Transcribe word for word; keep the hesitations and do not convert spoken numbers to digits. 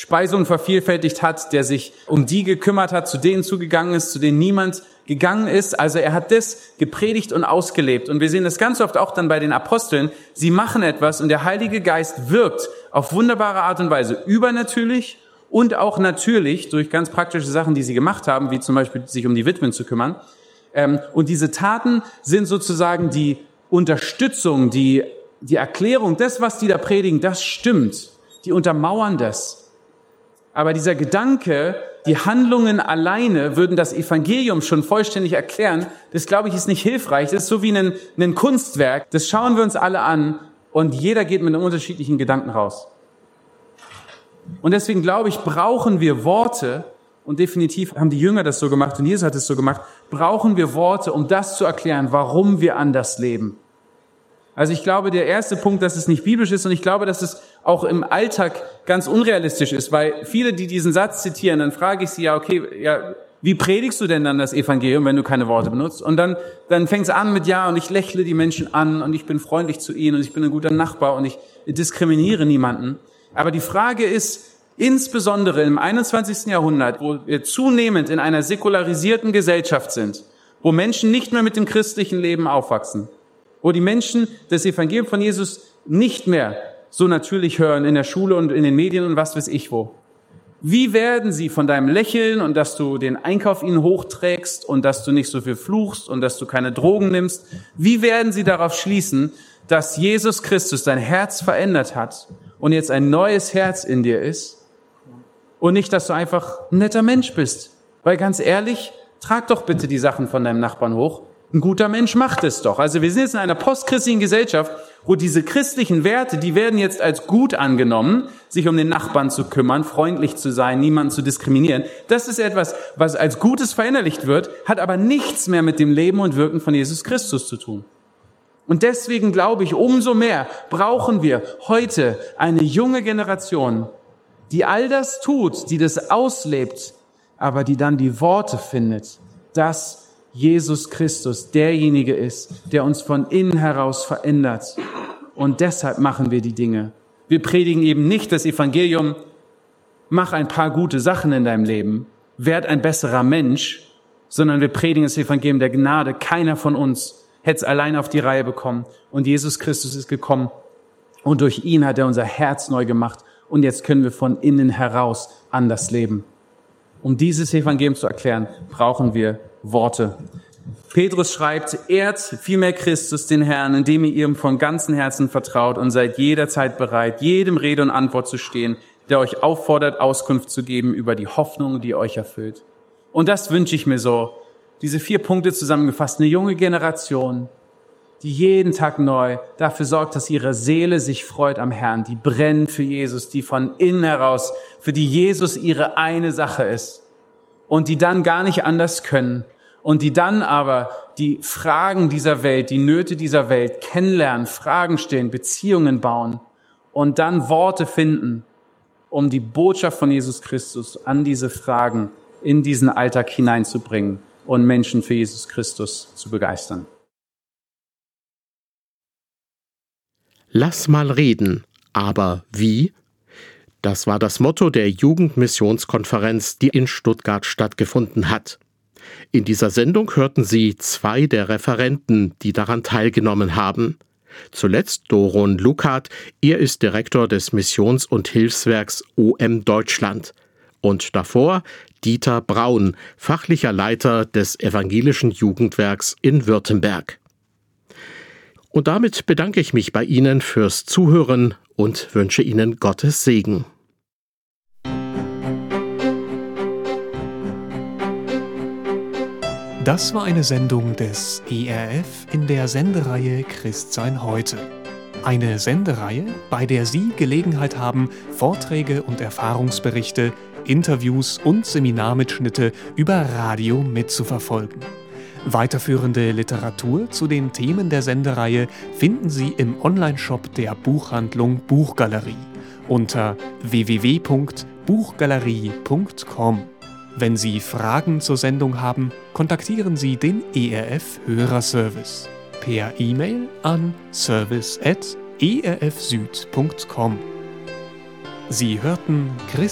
Speisung vervielfältigt hat, der sich um die gekümmert hat, zu denen zugegangen ist, zu denen niemand gegangen ist. Also er hat das gepredigt und ausgelebt. Und wir sehen das ganz oft auch dann bei den Aposteln. Sie machen etwas und der Heilige Geist wirkt auf wunderbare Art und Weise, übernatürlich und auch natürlich durch ganz praktische Sachen, die sie gemacht haben, wie zum Beispiel sich um die Witwen zu kümmern. Und diese Taten sind sozusagen die Unterstützung, die, die Erklärung, das, was die da predigen, das stimmt. Die untermauern das. Aber dieser Gedanke, die Handlungen alleine würden das Evangelium schon vollständig erklären, das, glaube ich, ist nicht hilfreich. Das ist so wie ein, ein Kunstwerk. Das schauen wir uns alle an und jeder geht mit einem unterschiedlichen Gedanken raus. Und deswegen, glaube ich, brauchen wir Worte, und definitiv haben die Jünger das so gemacht und Jesus hat es so gemacht, brauchen wir Worte, um das zu erklären, warum wir anders leben. Also ich glaube, der erste Punkt, dass es nicht biblisch ist, und ich glaube, dass es auch im Alltag ganz unrealistisch ist, weil viele, die diesen Satz zitieren, dann frage ich sie ja, okay, ja, wie predigst du denn dann das Evangelium, wenn du keine Worte benutzt? Und dann, dann fängt es an mit, ja, und ich lächle die Menschen an und ich bin freundlich zu ihnen und ich bin ein guter Nachbar und ich diskriminiere niemanden. Aber die Frage ist, insbesondere im einundzwanzigsten Jahrhundert, wo wir zunehmend in einer säkularisierten Gesellschaft sind, wo Menschen nicht mehr mit dem christlichen Leben aufwachsen, wo die Menschen das Evangelium von Jesus nicht mehr so natürlich hören in der Schule und in den Medien und was weiß ich wo. Wie werden sie von deinem Lächeln und dass du den Einkauf ihnen hochträgst und dass du nicht so viel fluchst und dass du keine Drogen nimmst, wie werden sie darauf schließen, dass Jesus Christus dein Herz verändert hat und jetzt ein neues Herz in dir ist und nicht, dass du einfach ein netter Mensch bist? Weil ganz ehrlich, trag doch bitte die Sachen von deinem Nachbarn hoch. Ein guter Mensch macht es doch. Also wir sind jetzt in einer postchristlichen Gesellschaft, wo diese christlichen Werte, die werden jetzt als gut angenommen, sich um den Nachbarn zu kümmern, freundlich zu sein, niemanden zu diskriminieren. Das ist etwas, was als Gutes verinnerlicht wird, hat aber nichts mehr mit dem Leben und Wirken von Jesus Christus zu tun. Und deswegen glaube ich, umso mehr brauchen wir heute eine junge Generation, die all das tut, die das auslebt, aber die dann die Worte findet, dass Jesus Christus derjenige ist, der uns von innen heraus verändert. Und deshalb machen wir die Dinge. Wir predigen eben nicht das Evangelium, mach ein paar gute Sachen in deinem Leben, werd ein besserer Mensch, sondern wir predigen das Evangelium der Gnade. Keiner von uns hätte es allein auf die Reihe bekommen. Und Jesus Christus ist gekommen und durch ihn hat er unser Herz neu gemacht. Und jetzt können wir von innen heraus anders leben. Um dieses Evangelium zu erklären, brauchen wir Worte. Petrus schreibt, ehrt vielmehr Christus, den Herrn, indem ihr ihm von ganzem Herzen vertraut und seid jederzeit bereit, jedem Rede und Antwort zu stehen, der euch auffordert, Auskunft zu geben über die Hoffnung, die euch erfüllt. Und das wünsche ich mir so. Diese vier Punkte zusammengefasst. Eine junge Generation, die jeden Tag neu dafür sorgt, dass ihre Seele sich freut am Herrn, die brennt für Jesus, die von innen heraus, für die Jesus ihre eine Sache ist und die dann gar nicht anders können und die dann aber die Fragen dieser Welt, die Nöte dieser Welt kennenlernen, Fragen stellen, Beziehungen bauen und dann Worte finden, um die Botschaft von Jesus Christus an diese Fragen in diesen Alltag hineinzubringen und Menschen für Jesus Christus zu begeistern. Lass mal reden, aber wie? Das war das Motto der Jugendmissionskonferenz, die in Stuttgart stattgefunden hat. In dieser Sendung hörten Sie zwei der Referenten, die daran teilgenommen haben. Zuletzt Doron Lukat, er ist Direktor des Missions- und Hilfswerks O M Deutschland. Und davor Dieter Braun, fachlicher Leiter des Evangelischen Jugendwerks in Württemberg. Und damit bedanke ich mich bei Ihnen fürs Zuhören und wünsche Ihnen Gottes Segen. Das war eine Sendung des E R F in der Sendereihe Christsein heute. Eine Sendereihe, bei der Sie Gelegenheit haben, Vorträge und Erfahrungsberichte, Interviews und Seminarmitschnitte über Radio mitzuverfolgen. Weiterführende Literatur zu den Themen der Sendereihe finden Sie im Onlineshop der Buchhandlung Buchgalerie unter w w w punkt buchgalerie punkt com. Wenn Sie Fragen zur Sendung haben, kontaktieren Sie den E R F Hörerservice per E-Mail an service at e r f süd punkt com. Sie hörten Christ